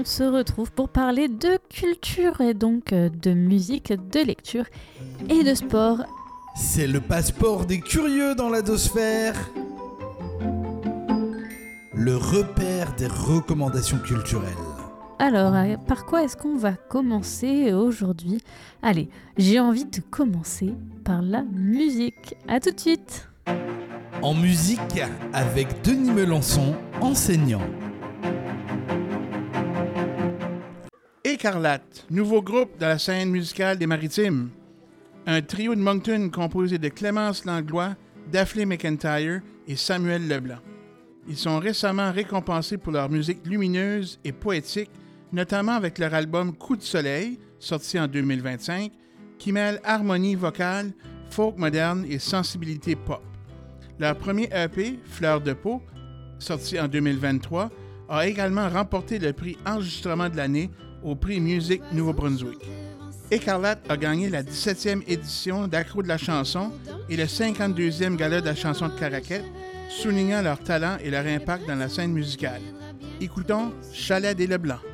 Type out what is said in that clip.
On se retrouve pour parler de culture et donc de musique, de lecture et de sport. C'est le passeport des curieux dans la Dosphère. Le repère des recommandations culturelles. Alors, par quoi est-ce qu'on va commencer aujourd'hui ? Allez, j'ai envie de commencer par la musique. À tout de suite. En musique, avec Denis Melançon, enseignant. Écarlate, nouveau groupe de la scène musicale des Maritimes. Un trio de Moncton composé de Clémence Langlois, Daphné McIntyre et Samuel Leblanc. Ils sont récemment récompensés pour leur musique lumineuse et poétique, notamment avec leur album Coup de soleil, sorti en 2025, qui mêle harmonie vocale, folk moderne et sensibilité pop. Leur premier EP, Fleur de peau, sorti en 2023, a également remporté le prix Enregistrement de l'année au prix Musique Nouveau-Brunswick. Écarlate a gagné la 17e édition d'Accro de la chanson et le 52e Gala de la chanson de Caraquette, soulignant leur talent et leur impact dans la scène musicale. Écoutons Chalet des Leblancs.